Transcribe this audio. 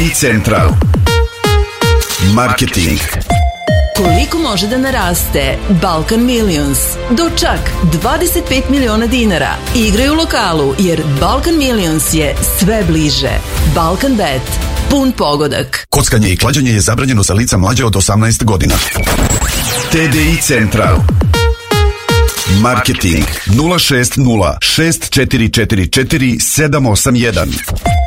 Central. Marketing. Koliko može da naraste Balkan Millions? Do čak 25 miliona dinara. Igraj u lokalu jer Balkan Millions je sve bliže. Balkan Bet. Pun pogodak. Kockanje i klađenje je zabranjeno za lica mlađe od 18 godina. TDI Central. Marketing 060 6444 781.